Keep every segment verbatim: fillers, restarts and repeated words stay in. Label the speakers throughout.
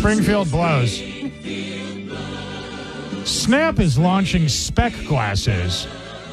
Speaker 1: Springfield blows. Snap is launching spec glasses,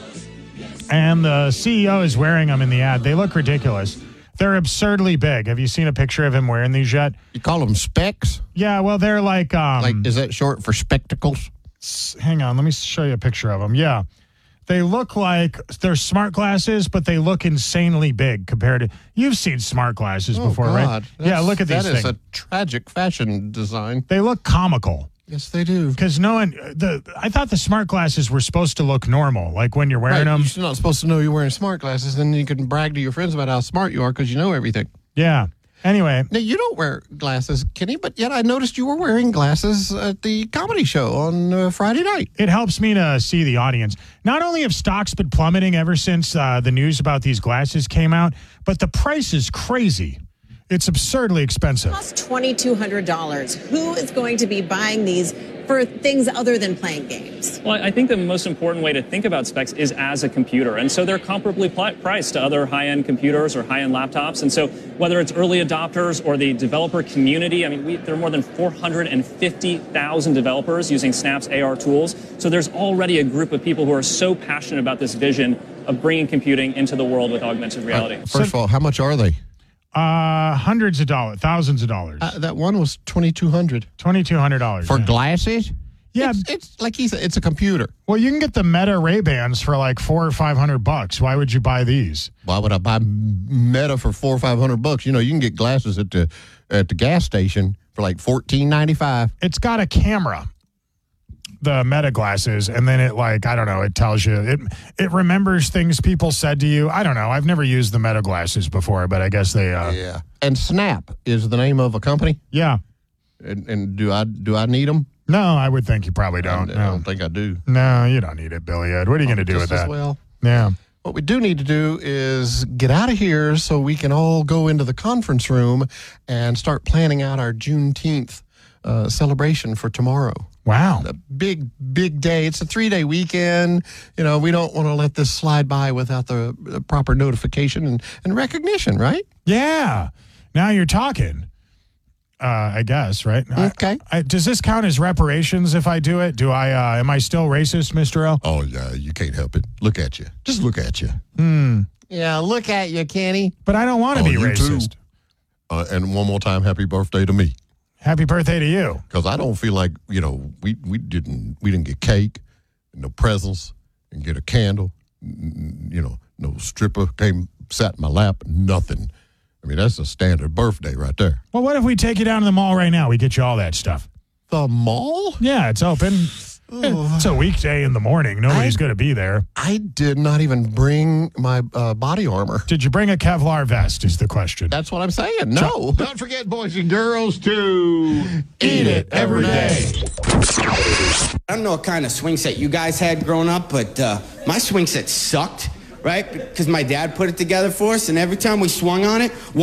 Speaker 1: and the C E O is wearing them in the ad. They look ridiculous. They're absurdly big. Have you seen a picture of him wearing these yet?
Speaker 2: You call them specs?
Speaker 1: Yeah, well, they're like... Um,
Speaker 2: Like, is that short for spectacles?
Speaker 1: s- hang on, let me show you a picture of them. Yeah. They look like they're smart glasses, but they look insanely big compared to... You've seen smart glasses
Speaker 2: Oh,
Speaker 1: before,
Speaker 2: God.
Speaker 1: right?
Speaker 2: That's-
Speaker 1: Yeah, look at these
Speaker 2: That is
Speaker 1: things.
Speaker 2: a tragic fashion design.
Speaker 1: They look comical.
Speaker 2: Yes, they do.
Speaker 1: Because no one... The, I thought the smart glasses were supposed to look normal, like when you're wearing
Speaker 2: Right,
Speaker 1: them.
Speaker 2: you're not supposed to know you're wearing smart glasses, then you can brag to your friends about how smart you are because you know everything.
Speaker 1: Yeah. Anyway,
Speaker 2: Now, you don't wear glasses, Kenny, but yet I noticed you were wearing glasses at the comedy show on uh, Friday night.
Speaker 1: it helps me to see the audience. Not only have stocks been plummeting ever since uh, the news about these glasses came out, but the price is crazy. It's absurdly expensive.
Speaker 3: Cost twenty-two hundred dollars. Who is going to be buying these for things other than playing games?
Speaker 4: Well, I think the most important way to think about specs is as a computer. And so they're comparably pl- priced to other high-end computers or high-end laptops. And so whether it's early adopters or the developer community, I mean, we, there are more than four hundred fifty thousand developers using Snap's A R tools. So there's already a group of people who are so passionate about this vision of bringing computing into the world with augmented reality.
Speaker 2: First of all, how much are they?
Speaker 1: Uh, hundreds of dollars, thousands of dollars.
Speaker 2: Uh, that one was twenty-two hundred dollars.
Speaker 1: twenty-two hundred dollars.
Speaker 2: For
Speaker 1: yeah.
Speaker 2: glasses?
Speaker 1: Yeah.
Speaker 2: It's, it's like he said, it's a computer.
Speaker 1: Well, you can get the Meta Ray-Bans for like four or five hundred bucks. Why would you buy these?
Speaker 2: Why would I buy Meta for four or five hundred bucks? You know, you can get glasses at the at the gas station for like fourteen ninety-five.
Speaker 1: It's got a camera, the Meta glasses, and then it like, I don't know, it tells you, it it remembers things people said to you. I don't know. I've never used the Meta glasses before, but I guess they, uh,
Speaker 2: Yeah. And Snap is the name of a company.
Speaker 1: yeah.
Speaker 2: And, and do I do I need them?
Speaker 1: No, I would think you probably don't.
Speaker 2: I,
Speaker 1: no.
Speaker 2: I don't think I do.
Speaker 1: No, you don't need it, Billy Ed. What are you going to do with
Speaker 2: Just as
Speaker 1: that?
Speaker 2: well.
Speaker 1: Yeah.
Speaker 2: What we do need to do is get out of here so we can all go into the conference room and start planning out our Juneteenth uh, celebration for tomorrow.
Speaker 1: Wow.
Speaker 2: A big, big day. It's a three-day weekend. You know, we don't want to let this slide by without the, the proper notification and, and recognition, right?
Speaker 1: Yeah. Now you're talking. Uh, I guess, right?
Speaker 2: Okay.
Speaker 1: I, I, does this count as reparations if I do it? Do I? Uh, am I still racist, Mister L?
Speaker 5: Oh, yeah, you can't help it. Look at you. Just look at you.
Speaker 1: Hmm.
Speaker 2: Yeah, look at you, Kenny.
Speaker 1: But I don't want to
Speaker 5: Oh,
Speaker 1: be
Speaker 5: you
Speaker 1: racist.
Speaker 5: too. Uh, and one more time, happy birthday to me.
Speaker 1: Happy birthday to you.
Speaker 5: Because I don't feel like, you know, we, we didn't we didn't get cake, no presents, and get a candle. N- You know, no stripper came, sat in my lap, nothing. I mean, that's a standard birthday right there.
Speaker 1: Well, what if we take you down to the mall right now? We get you all that stuff.
Speaker 2: The mall?
Speaker 1: Yeah, it's open. It's a weekday in the morning. Nobody's going to be there.
Speaker 2: I did not even bring my uh, body armor.
Speaker 1: Did you bring a Kevlar vest is the question.
Speaker 2: That's what I'm saying. No.
Speaker 5: Don't forget, boys and girls, to
Speaker 2: Eat it every day.
Speaker 6: I don't know what kind of swing set you guys had growing up, but uh, my swing set sucked, right? Because my dad put it together for us, and every time we swung on it,